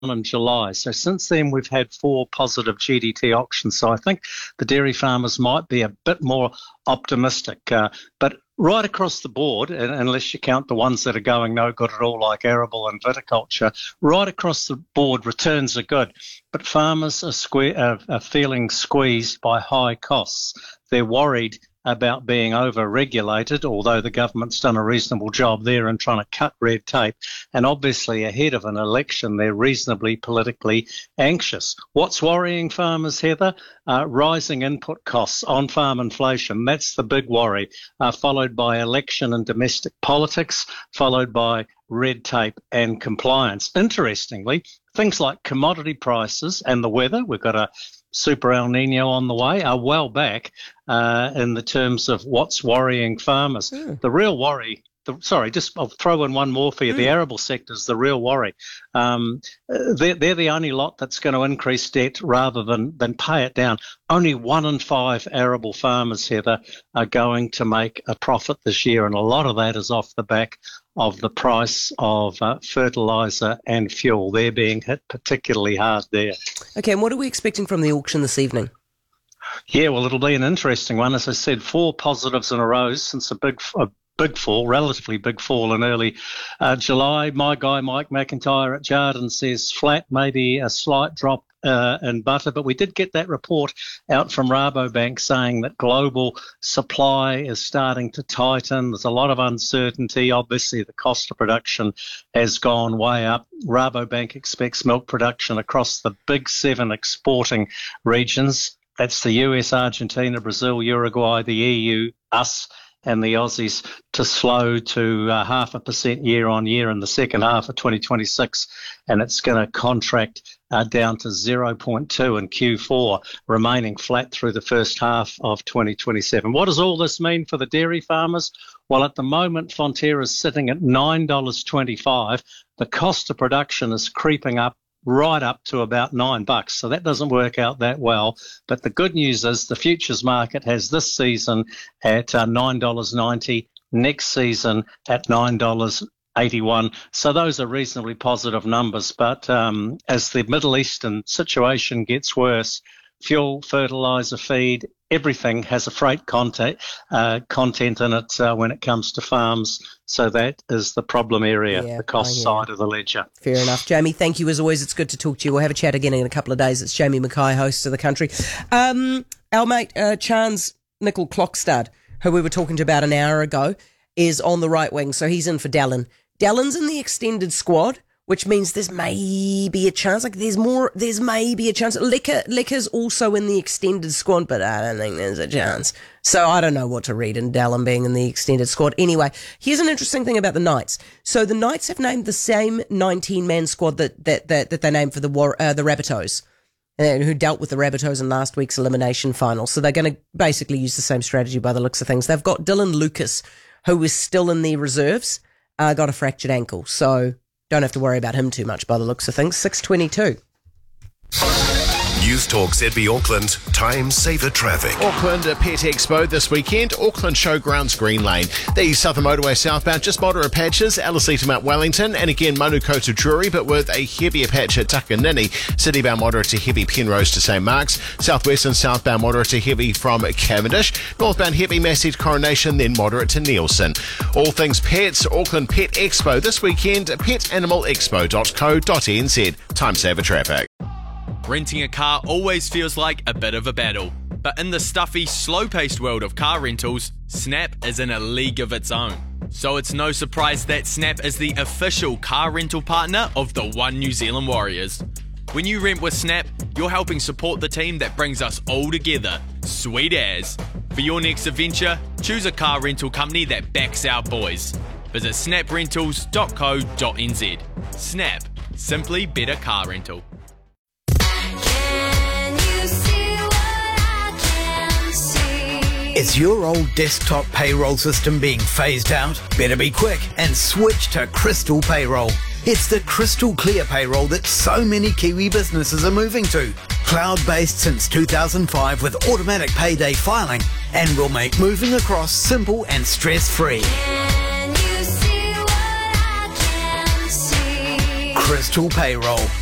in July. So since then, we've had 4 positive GDT auctions. So I think the dairy farmers might be a bit more optimistic. But right across the board, unless you count the ones that are going no good at all, like arable and viticulture, right across the board, returns are good. But farmers are feeling squeezed by high costs. They're worried about being over-regulated, although the government's done a reasonable job there in trying to cut red tape. And obviously ahead of an election, they're reasonably politically anxious. What's worrying farmers, Heather? Rising input costs, on-farm inflation. That's the big worry, followed by election and domestic politics, followed by red tape and compliance. Interestingly, things like commodity prices and the weather, we've got a Super El Nino on the way, are well back in the terms of what's worrying farmers. The real worry, I'll throw in one more for you. The arable sector is the real worry. They're the only lot that's going to increase debt rather than pay it down. Only 1 in 5 arable farmers, Heather, are going to make a profit this year, and a lot of that is off the back of the price of fertiliser and fuel. They're being hit particularly hard there. Okay, and what are we expecting from the auction this evening? Yeah, well, it'll be an interesting one. As I said, 4 positives in a row since a relatively big fall in early July. My guy, Mike McIntyre at Jarden, says flat, maybe a slight drop in butter, but we did get that report out from Rabobank saying that global supply is starting to tighten. There's a lot of uncertainty. Obviously, the cost of production has gone way up. Rabobank expects milk production across the big 7 exporting regions. That's the US, Argentina, Brazil, Uruguay, the EU, us, and the Aussies to slow to 0.5% year on year in the second half of 2026, and it's going to contract down to 0.2 in Q4, remaining flat through the first half of 2027. What does all this mean for the dairy farmers? Well, at the moment, Fonterra is sitting at $9.25. The cost of production is creeping up right up to about $9. So that doesn't work out that well. But the good news is the futures market has this season at $9.90, next season at $9.81. So those are reasonably positive numbers. But as the Middle Eastern situation gets worse, fuel, fertiliser, feed, everything has a freight content in it when it comes to farms. So that is the problem area, the cost side of the ledger. Fair enough. Jamie, thank you as always. It's good to talk to you. We'll have a chat again in a couple of days. It's Jamie Mackay, host of The Country. Our mate, Chance Nickel Clockstad, who we were talking to about an hour ago, is on the right wing. So he's in for Dallin. Dallin's in the extended squad, which means there's maybe a chance. There's maybe a chance. Lecker's also in the extended squad, but I don't think there's a chance. So I don't know what to read in Dallin being in the extended squad. Anyway, here's an interesting thing about the Knights. So the Knights have named the same 19-man squad that they named for the Rabbitohs, who dealt with the Rabbitohs in last week's elimination final. So they're going to basically use the same strategy by the looks of things. They've got Dylan Lucas, who is still in the reserves, got a fractured ankle. So don't have to worry about him too much by the looks of things. 6:22. News Talk ZB Auckland, time saver traffic. Auckland Pet Expo this weekend, Auckland Showgrounds Green Lane. The Southern Motorway southbound, just moderate patches, Alice to Mount Wellington, and again Manukau to Drury, but with a heavier patch at Takanini. Citybound moderate to heavy Penrose to St Mark's. Southwest and southbound moderate to heavy from Cavendish. Northbound heavy Massey to Coronation, then moderate to Nielsen. All things pets, Auckland Pet Expo this weekend, petanimalexpo.co.nz. Time saver traffic. Renting a car always feels like a bit of a battle, but in the stuffy, slow-paced world of car rentals, Snap is in a league of its own. So it's no surprise that Snap is the official car rental partner of the One New Zealand Warriors. When you rent with Snap, you're helping support the team that brings us all together. Sweet as. For your next adventure, choose a car rental company that backs our boys. Visit snaprentals.co.nz. Snap. Simply better car rental. Is your old desktop payroll system being phased out? Better be quick and switch to Crystal Payroll. It's the crystal clear payroll that so many Kiwi businesses are moving to. Cloud-based since 2005 with automatic payday filing, and will make moving across simple and stress-free. Crystal Payroll.